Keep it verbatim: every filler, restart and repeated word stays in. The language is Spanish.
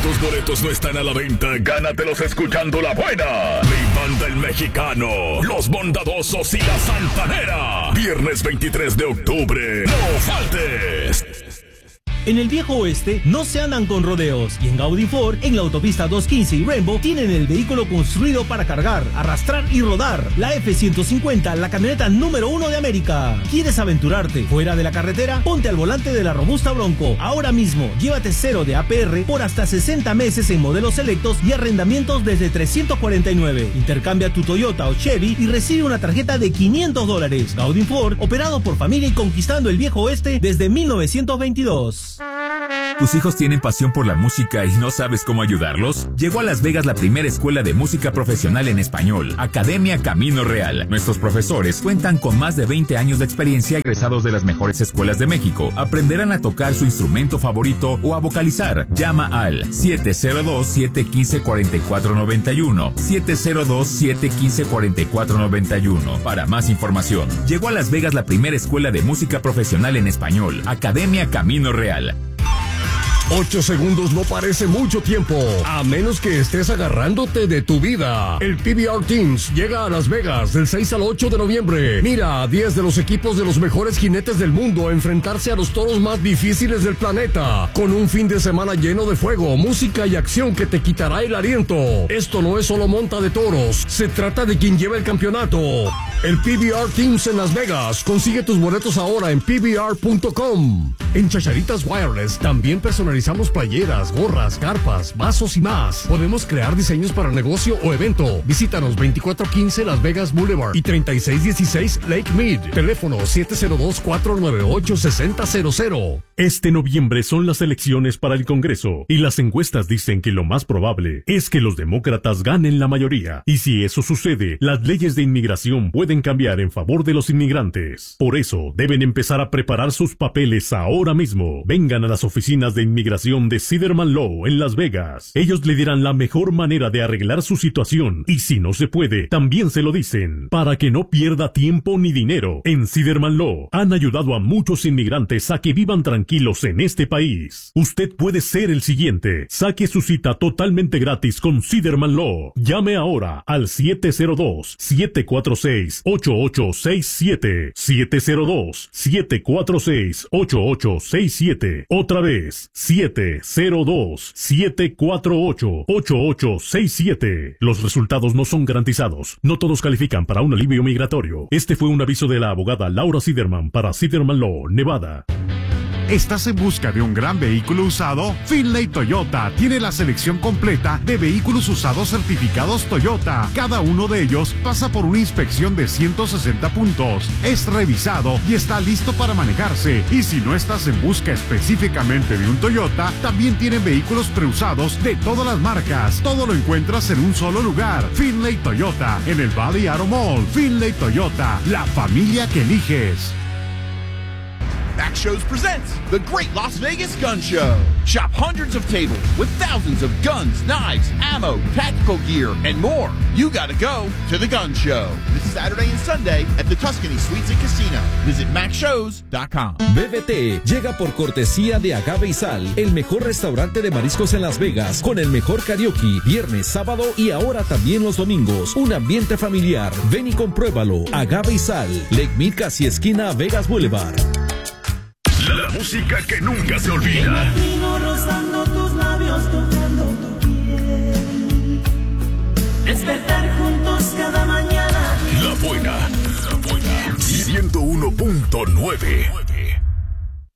tus boletos no están a la venta, gánatelos escuchando La Buena, Mi Banda el Mexicano, Los Bondadosos y La Santanera. Viernes veintitrés de octubre. ¡No faltes! En el viejo oeste no se andan con rodeos y en Gaudi Ford, en la autopista doscientos quince y Rainbow, tienen el vehículo construido para cargar, arrastrar y rodar. La F ciento cincuenta, la camioneta número uno de América. ¿Quieres aventurarte fuera de la carretera? Ponte al volante de la robusta Bronco. Ahora mismo, llévate cero de A P R por hasta sesenta meses en modelos selectos y arrendamientos desde trescientos cuarenta y nueve. Intercambia tu Toyota o Chevy y recibe una tarjeta de quinientos dólares. Gaudi Ford, operado por familia y conquistando el viejo oeste desde mil novecientos veintidós. ¿Tus hijos tienen pasión por la música y no sabes cómo ayudarlos? Llegó a Las Vegas la primera escuela de música profesional en español, Academia Camino Real. Nuestros profesores cuentan con más de veinte años de experiencia, egresados de las mejores escuelas de México. Aprenderán a tocar su instrumento favorito o a vocalizar. Llama al siete cero dos, siete uno cinco, cuatro cuatro nueve uno, siete cero dos, siete uno cinco, cuatro cuatro nueve uno. Para más información, llegó a Las Vegas la primera escuela de música profesional en español, Academia Camino Real. Ocho segundos no parece mucho tiempo, a menos que estés agarrándote de tu vida. El P B R Teams llega a Las Vegas del seis al ocho de noviembre. Mira a diez de los equipos de los mejores jinetes del mundo enfrentarse a los toros más difíciles del planeta, con un fin de semana lleno de fuego, música y acción que te quitará el aliento. Esto no es solo monta de toros, se trata de quien lleva el campeonato. El P B R Teams en Las Vegas. Consigue tus boletos ahora en P B R punto com. En Chacharitas Wireless también personalizamos playeras, gorras, carpas, vasos y más. Podemos crear diseños para negocio o evento. Visítanos veinticuatro quince Las Vegas Boulevard y treinta y seis dieciséis Lake Mead. Teléfono siete cero dos, cuatro nueve ocho, seis cero cero cero. Este noviembre son las elecciones para el Congreso y las encuestas dicen que lo más probable es que los demócratas ganen la mayoría. Y si eso sucede, las leyes de inmigración pueden cambiar en favor de los inmigrantes. Por eso, deben empezar a preparar sus papeles ahora mismo. Vengan a las oficinas de inmigración de Siderman Law en Las Vegas. Ellos le dirán la mejor manera de arreglar su situación y si no se puede, también se lo dicen, para que no pierda tiempo ni dinero. En Siderman Law han ayudado a muchos inmigrantes a que vivan tranquilos en este país. Usted puede ser el siguiente. Saque su cita totalmente gratis con Siderman Law. Llame ahora al siete cero dos, siete cuatro seis, ocho ocho seis siete, siete cero dos, siete cuatro seis, ocho ocho seis siete. Otra vez, siete cero dos, siete cuatro ocho, ocho ocho seis siete. Los resultados no son garantizados. No todos califican para un alivio migratorio. Este fue un aviso de la abogada Laura Siderman para Siderman Law, Nevada. ¿Estás en busca de un gran vehículo usado? Finlay Toyota tiene la selección completa de vehículos usados certificados Toyota. Cada uno de ellos pasa por una inspección de ciento sesenta puntos. Es revisado y está listo para manejarse. Y si no estás en busca específicamente de un Toyota, también tienen vehículos preusados de todas las marcas. Todo lo encuentras en un solo lugar. Finlay Toyota, en el Valley Auto Mall. Finlay Toyota, la familia que eliges. Max Shows presents the Great Las Vegas Gun Show. Shop hundreds of tables with thousands of guns, knives, ammo, tactical gear, and more. You gotta go to the Gun Show this Saturday and Sunday at the Tuscany Suites and Casino. Visit max shows dot com. B B T llega por cortesía de Agave y Sal, el mejor restaurante de mariscos en Las Vegas, con el mejor karaoke, viernes, sábado y ahora también los domingos. Un ambiente familiar. Ven y compruébalo. Agave y Sal, Lake Mead, casi esquina Vegas Boulevard. La música que nunca se olvida. Me imagino rozando tus labios, tocando tu piel. Despertar juntos cada mañana. La Buena, la Buena. ciento uno punto nueve.